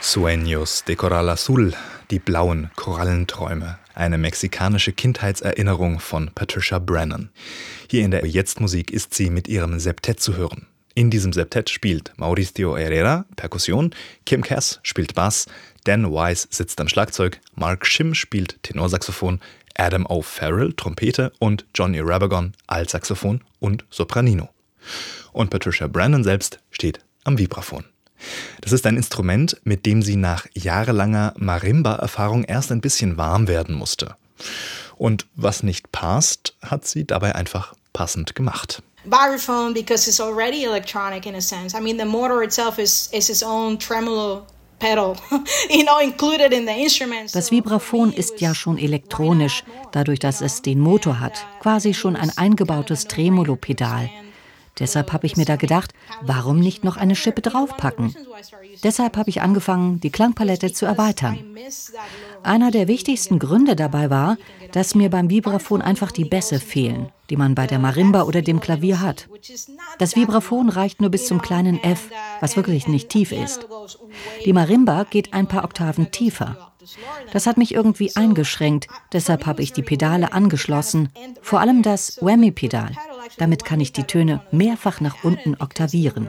Sueños de Coral Azul, die blauen Korallenträume. Eine mexikanische Kindheitserinnerung von Patricia Brennan. Hier in der Jetzt-Musik ist sie mit ihrem Septett zu hören. In diesem Septett spielt Mauricio Herrera Perkussion, Kim Cass spielt Bass, Dan Wise sitzt am Schlagzeug, Mark Shim spielt Tenorsaxophon, Adam O'Farrell Trompete und Johnny Rabagon Altsaxophon und Sopranino. Und Patricia Brennan selbst steht am Vibraphon. Das ist ein Instrument, mit dem sie nach jahrelanger Marimba-Erfahrung erst ein bisschen warm werden musste. Und was nicht passt, hat sie dabei einfach passend gemacht. Vibraphone, because it's already electronic in a sense. I mean, the motor itself is its own tremolo pedal, included in the instrument. Das Vibraphon ist ja schon elektronisch, dadurch, dass es den Motor hat, quasi schon ein eingebautes Tremolo-Pedal. Deshalb habe ich mir da gedacht, warum nicht noch eine Schippe draufpacken? Deshalb habe ich angefangen, die Klangpalette zu erweitern. Einer der wichtigsten Gründe dabei war, dass mir beim Vibraphon einfach die Bässe fehlen, die man bei der Marimba oder dem Klavier hat. Das Vibraphon reicht nur bis zum kleinen F, was wirklich nicht tief ist. Die Marimba geht ein paar Oktaven tiefer. Das hat mich irgendwie eingeschränkt, deshalb habe ich die Pedale angeschlossen, vor allem das Whammy-Pedal. Damit kann ich die Töne mehrfach nach unten oktavieren.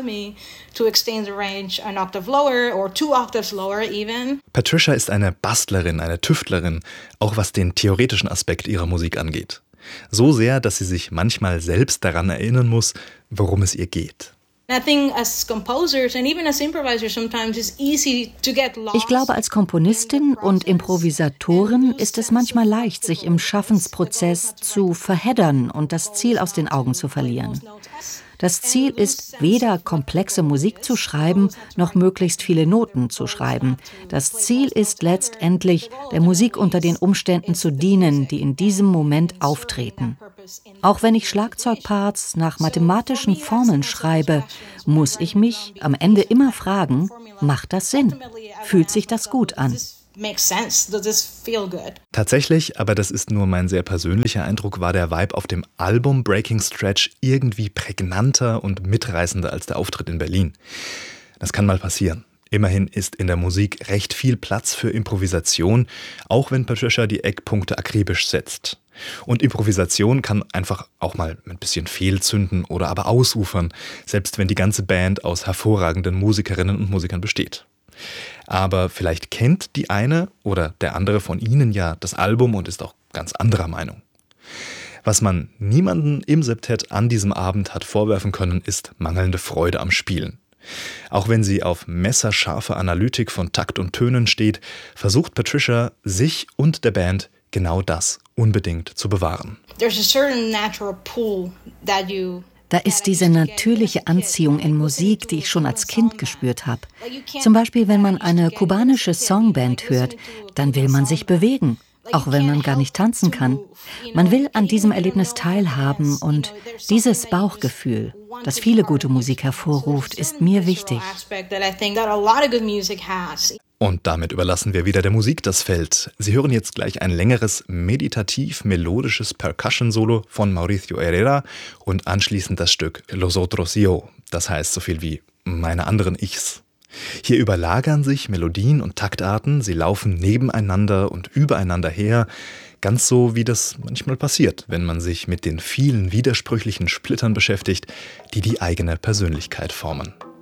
Patricia ist eine Bastlerin, eine Tüftlerin, auch was den theoretischen Aspekt ihrer Musik angeht. So sehr, dass sie sich manchmal selbst daran erinnern muss, worum es ihr geht. Ich glaube, als Komponistin und Improvisatorin ist es manchmal leicht, sich im Schaffensprozess zu verheddern und das Ziel aus den Augen zu verlieren. Das Ziel ist, weder komplexe Musik zu schreiben, noch möglichst viele Noten zu schreiben. Das Ziel ist letztendlich, der Musik unter den Umständen zu dienen, die in diesem Moment auftreten. Auch wenn ich Schlagzeugparts nach mathematischen Formeln schreibe, muss ich mich am Ende immer fragen, macht das Sinn? Fühlt sich das gut an? Tatsächlich, aber das ist nur mein sehr persönlicher Eindruck, war der Vibe auf dem Album Breaking Stretch irgendwie prägnanter und mitreißender als der Auftritt in Berlin. Das kann mal passieren. Immerhin ist in der Musik recht viel Platz für Improvisation, auch wenn Patricia die Eckpunkte akribisch setzt. Und Improvisation kann einfach auch mal ein bisschen fehlzünden oder aber ausufern, selbst wenn die ganze Band aus hervorragenden Musikerinnen und Musikern besteht. Aber vielleicht kennt die eine oder der andere von Ihnen ja das Album und ist auch ganz anderer Meinung. Was man niemanden im Septett an diesem Abend hat vorwerfen können, ist mangelnde Freude am Spielen. Auch wenn sie auf messerscharfe Analytik von Takt und Tönen steht, versucht Patricia, sich und der Band genau das unbedingt zu bewahren. Da ist diese natürliche Anziehung in Musik, die ich schon als Kind gespürt habe. Zum Beispiel, wenn man eine kubanische Songband hört, dann will man sich bewegen, auch wenn man gar nicht tanzen kann. Man will an diesem Erlebnis teilhaben und dieses Bauchgefühl, das viele gute Musik hervorruft, ist mir wichtig. Und damit überlassen wir wieder der Musik das Feld. Sie hören jetzt gleich ein längeres, meditativ-melodisches Percussion-Solo von Mauricio Herrera und anschließend das Stück Los Otros Yo, das heißt so viel wie meine anderen Ichs. Hier überlagern sich Melodien und Taktarten, sie laufen nebeneinander und übereinander her, ganz so wie das manchmal passiert, wenn man sich mit den vielen widersprüchlichen Splittern beschäftigt, die die eigene Persönlichkeit formen.